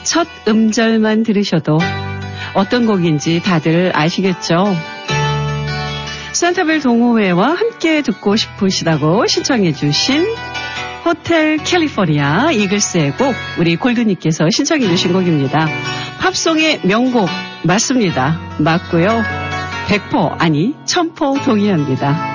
첫 음절만 들으셔도 어떤 곡인지 다들 아시겠죠? 산타벨 동호회와 함께 듣고 싶으시다고 신청해 주신 호텔 캘리포니아 이글스의 곡, 우리 골드님께서 신청해 주신 곡입니다. 팝송의 명곡 맞습니다. 맞고요. 100% 아니 1000% 동의합니다.